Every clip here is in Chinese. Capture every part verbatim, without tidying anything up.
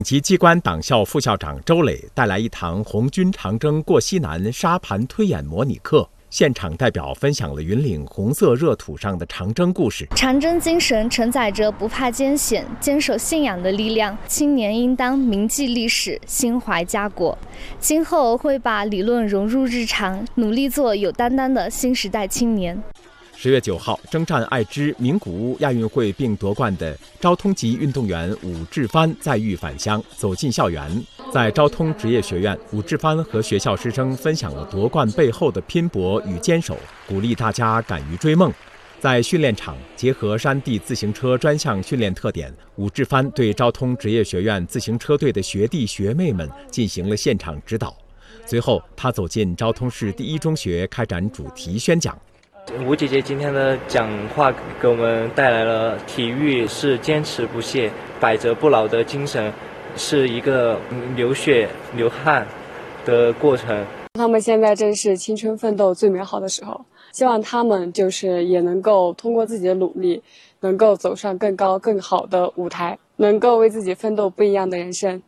级机关党校副校长周磊带来一堂红军长征过西南沙盘推演模拟课。现场代表分享了云岭红色热土上的长征故事。 长征精神承载着不怕艰险、坚守信仰的力量。青年应当铭记历史，心怀家国。今后会把理论融入日常，努力做有担当的新时代青年。 十月九号，征战爱知名古屋亚运会并夺冠的昭通籍运动员武志帆再遇返乡，走进校园。在昭通职业学院，武志帆和学校师生分享了夺冠背后的拼搏与坚守，鼓励大家敢于追梦。在训练场，结合山地自行车专项训练特点，武志帆对昭通职业学院自行车队的学弟学妹们进行了现场指导。随后，他走进昭通市第一中学，开展主题宣讲。 吴姐姐今天的讲话给我们带来了体育是坚持不懈、百折不挠的精神，是一个流血流汗的过程。 他们现在正是青春奋斗最美好的时候，希望他们就是也能够通过自己的努力，能够走上更高更好的舞台，能够为自己奋斗不一样的人生。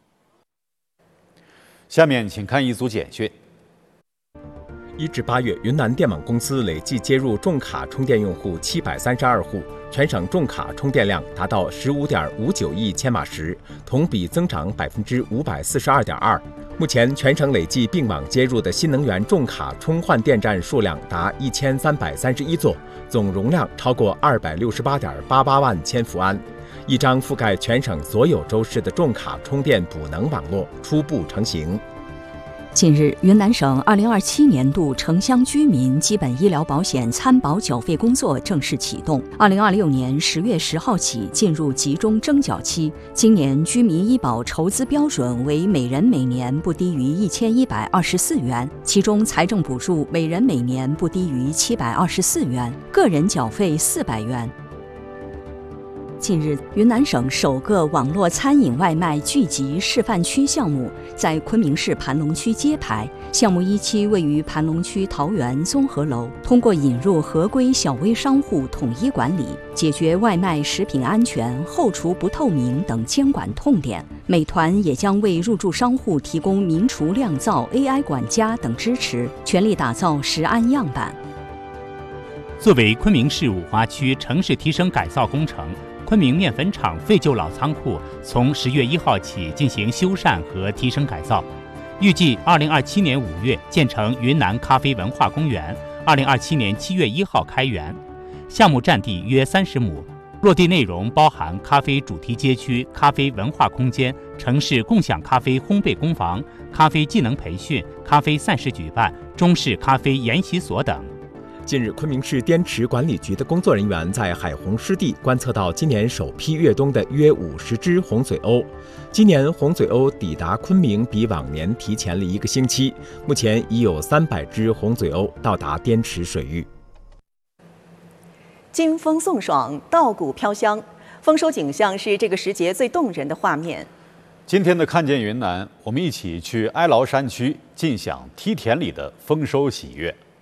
下面请看一组简讯。 一至八月，云南电网公司累计接入重卡充电用户七百三十二户，全省重卡充电量达到十五点五九亿千瓦时，同比增长百分之五百四十二点二。目前，全省累计并网接入的新能源重卡充换电站数量达一千三百三十一座，总容量超过二百六十八点八八万千伏安。一张覆盖全省所有州市的重卡充电补能网络初步成型。 近日，云南省二零二七年度城乡居民基本医疗保险参保缴费工作正式启动。二零二六年十月十号起进入集中征缴期。今年居民医保筹资标准为每人每年不低于一千一百二十四元，其中财政补助每人每年不低于七百二十四元，个人缴费四百元。近日，云南省首个网络餐饮外卖聚集示范区项目在昆明市盘龙区揭牌。项目一期位于盘龙区桃园综合楼，通过引入合规小微商户统一管理，解决外卖食品安全、后厨不透明等监管痛点。美团也将为入驻商户提供名厨酿造、A I 管家等支持，全力打造食安样板。 作为昆明市五华区城市提升改造工程，昆明面粉厂废旧老仓库从十月一号起进行修缮和提升改造，预计二零二七年五月建成云南咖啡文化公园，二零二七年七月一号开园。项目占地约三十亩，落地内容包含咖啡主题街区、咖啡文化空间、城市共享咖啡烘焙工坊、咖啡技能培训、咖啡赛事举办、中式咖啡研习所等。 近日，昆明市滇池管理局的工作人员在海洪湿地观测到今年首批越冬的约五十只红嘴鸥。今年红嘴鸥抵达昆明比往年提前了一个星期，目前已有三百只红嘴鸥到达滇池水域。 金风送爽，稻谷飘香，丰收景象是这个时节最动人的画面。 今天的看见云南，我们一起去哀牢山区尽享梯田里的丰收喜悦。